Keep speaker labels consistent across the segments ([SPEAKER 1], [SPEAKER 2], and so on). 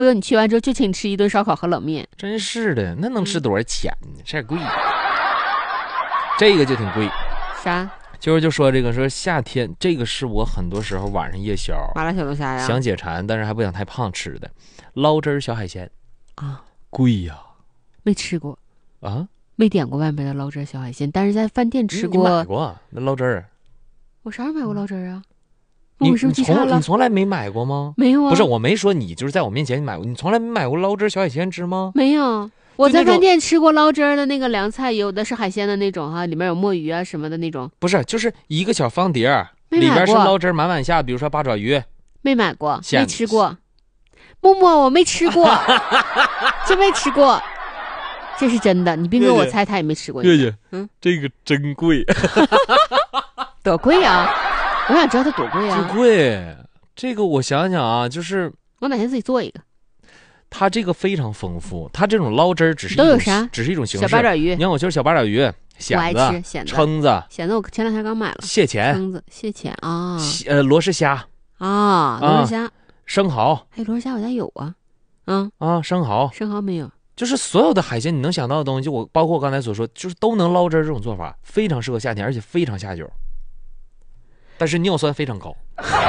[SPEAKER 1] 你去完之后就请你吃一顿烧烤和冷面，
[SPEAKER 2] 真是的，那能吃多少钱呢？这贵。这个就挺贵。
[SPEAKER 1] 啥？
[SPEAKER 2] 就说这个说夏天，这个是我很多时候晚上夜宵
[SPEAKER 1] 麻辣小龙虾呀，
[SPEAKER 2] 想解馋，但是还不想太胖吃的捞汁小海鲜
[SPEAKER 1] 啊，
[SPEAKER 2] 贵呀。
[SPEAKER 1] 没吃过
[SPEAKER 2] 啊，
[SPEAKER 1] 没点过外面的捞汁小海鲜，但是在饭店吃
[SPEAKER 2] 过。你买过那捞汁儿？
[SPEAKER 1] 我啥时候买过捞汁啊？
[SPEAKER 2] 你
[SPEAKER 1] 是不是记差了？
[SPEAKER 2] 你从来没买过吗？
[SPEAKER 1] 没有啊。
[SPEAKER 2] 不是，我没说你就是在我面前你买过，你从来没买过捞汁小海鲜吃吗？
[SPEAKER 1] 没有。我在饭店吃过捞汁儿的那个凉菜，有的是海鲜的那种哈，里面有墨鱼啊什么的那种。
[SPEAKER 2] 不是，就是一个小方碟儿，里边是捞汁满满下，比如说八爪鱼。
[SPEAKER 1] 没买过，没吃过。默默，我没吃过，真没吃过，这是真的。你别给我猜，他也没吃过。
[SPEAKER 2] 月姐，这个真贵，
[SPEAKER 1] 多贵啊！我想知道它多贵啊。
[SPEAKER 2] 就贵，这个我想想啊，就是
[SPEAKER 1] 我哪天自己做一个。
[SPEAKER 2] 它这个非常丰富，它这种捞汁儿只是一种形式。
[SPEAKER 1] 小八爪鱼，
[SPEAKER 2] 你看我就是小八爪鱼、蚬子、蛏子。
[SPEAKER 1] 蚬子我前两天刚买了。
[SPEAKER 2] 蟹钳、
[SPEAKER 1] 蛏子、蟹钳啊，
[SPEAKER 2] 罗氏虾
[SPEAKER 1] 啊，罗氏虾、
[SPEAKER 2] 生蚝。
[SPEAKER 1] 哎，罗氏虾我家有啊，
[SPEAKER 2] 生蚝
[SPEAKER 1] 没有。
[SPEAKER 2] 就是所有的海鲜你能想到的东西，我包括我刚才所说，就是都能捞汁儿这种做法，非常适合夏天，而且非常下酒。但是尿酸非常高。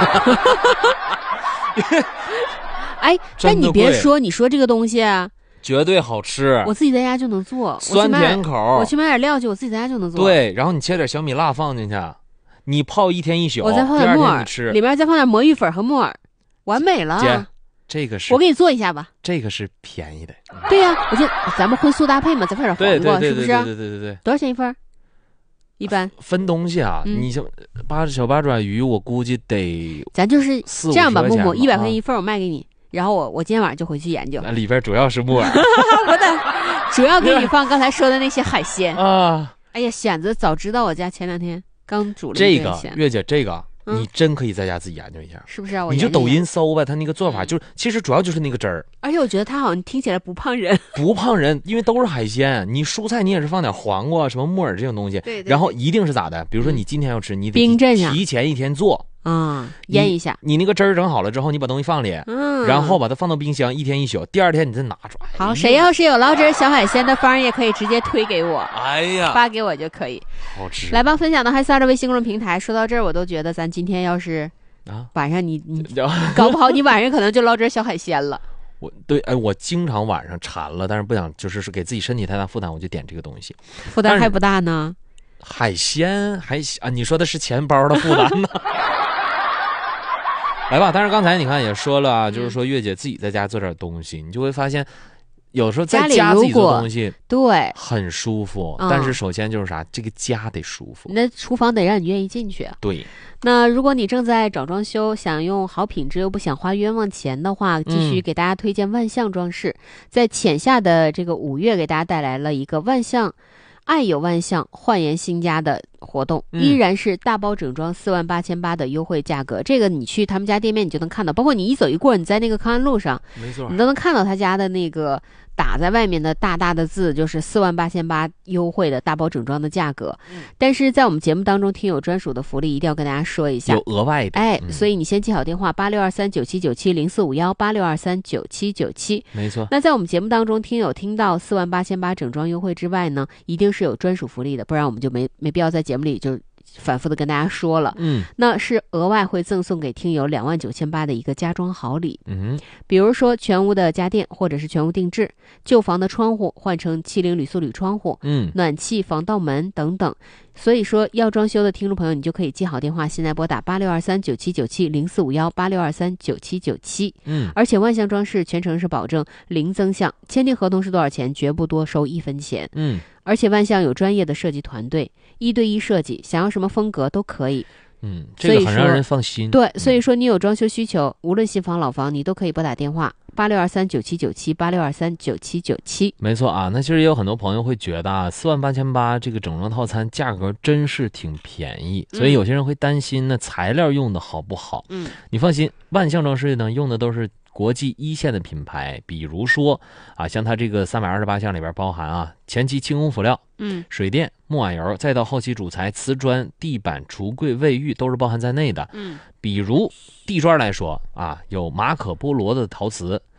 [SPEAKER 1] 哎，但你别说，你说这个东西
[SPEAKER 2] 绝对好吃，
[SPEAKER 1] 我自己在家就能做，
[SPEAKER 2] 酸甜口。
[SPEAKER 1] 我去买点料去，我自己在家就能做。
[SPEAKER 2] 对，然后你切点小米辣放进去，你泡一天一宿，
[SPEAKER 1] 我再放点木耳，里面再放点魔芋粉和木耳，完美了。
[SPEAKER 2] 姐，这个是
[SPEAKER 1] 我给你做一下吧。
[SPEAKER 2] 这个是便宜的。
[SPEAKER 1] 对呀，我就咱们荤素搭配嘛，再放点黄瓜，是不是？
[SPEAKER 2] 对。
[SPEAKER 1] 多少钱一份？一般
[SPEAKER 2] 分东西啊，你像小八爪鱼，我估计得
[SPEAKER 1] 咱就是这样吧，默默100块钱一份，我卖给你。然后我今天晚上就回去研究。
[SPEAKER 2] 里边主要是木耳，
[SPEAKER 1] 我的主要给你放刚才说的那些海鲜
[SPEAKER 2] 啊。
[SPEAKER 1] 哎呀，蚬子早知道我家前2天刚煮了
[SPEAKER 2] 这个。月姐，这个你真可以在家自己研究一下，
[SPEAKER 1] 是不是啊？
[SPEAKER 2] 你就抖音搜呗，他那个做法就是其实主要就是那个汁儿。
[SPEAKER 1] 而且我觉得它好像听起来不胖人，
[SPEAKER 2] 不胖人，因为都是海鲜。你蔬菜你也是放点黄瓜、什么木耳这种东西，
[SPEAKER 1] 对。
[SPEAKER 2] 然后一定是咋的？比如说你今天要吃，你得
[SPEAKER 1] 冰镇上，
[SPEAKER 2] 提前1天做。
[SPEAKER 1] 腌一下。
[SPEAKER 2] 你那个汁儿整好了之后，你把东西放里，然后把它放到冰箱1天1宿，第2天你再拿出来。
[SPEAKER 1] 好，谁要是有捞汁小海鲜的方也可以直接推给我，
[SPEAKER 2] 哎呀，
[SPEAKER 1] 发给我就可以。
[SPEAKER 2] 好吃。
[SPEAKER 1] 来吧，分享的还是微信公众平台。说到这儿，我都觉得咱今天要是晚上你搞不好你晚上可能就捞汁小海鲜了。
[SPEAKER 2] 我经常晚上馋了，但是不想就是给自己身体太大负担，我就点这个东西。
[SPEAKER 1] 负担还不大呢。
[SPEAKER 2] 海鲜还你说的是钱包的负担呢？来吧，但是刚才你看也说了就是说月姐自己在家做点东西，你就会发现有时候在家自己做东西
[SPEAKER 1] 对
[SPEAKER 2] 很舒服，但是首先就是啥，这个家得舒服，
[SPEAKER 1] 你的厨房得让你愿意进去。
[SPEAKER 2] 对。
[SPEAKER 1] 那如果你正在找装修，想用好品质又不想花冤枉钱的话，继续给大家推荐万象装饰。在浅夏的这个5月，给大家带来了一个万象爱有万象焕颜新家的活动，依然是大包整装48800的优惠价格。这个你去他们家店面你就能看到，包括你一走一过，你在那个康安路上，
[SPEAKER 2] 没错，
[SPEAKER 1] 你都能看到他家的那个打在外面的大大的字，就是48800优惠的大包整装的价格。但是在我们节目当中，听友专属的福利一定要跟大家说一下，
[SPEAKER 2] 有额外的。
[SPEAKER 1] 所以你先记好电话86239797045186239797。
[SPEAKER 2] 没错。
[SPEAKER 1] 那在我们节目当中，听友听到48800整装优惠之外呢，一定是有专属福利的，不然我们就没必要在节目里就反复的跟大家说了。那是额外会赠送给听友29800的一个家装好礼。比如说全屋的家电或者是全屋定制，旧房的窗户换成70铝塑铝窗户，暖气防盗门等等。所以说要装修的听众朋友，你就可以记好电话，现在拨打86239797045186239797。而且万象装饰全程是保证零增项，签订合同是多少钱，绝不多收1分钱。而且万象有专业的设计团队，1对1设计，想要什么风格都可以。
[SPEAKER 2] 这个很让人放心。
[SPEAKER 1] 对，所以说你有装修需求，无论新房老房，你都可以拨打电话8623979786239797。
[SPEAKER 2] 没错啊，那其实也有很多朋友会觉得48800这个整装套餐价格真是挺便宜，所以有些人会担心呢材料用的好不好。你放心，万象装饰呢用的都是国际1线的品牌，比如说像它这个328项里边包含前期轻工辅料、水电、木瓦油，再到后期主材瓷砖、地板、橱柜、卫浴都是包含在内的。比如地砖来说有马可波罗的陶瓷，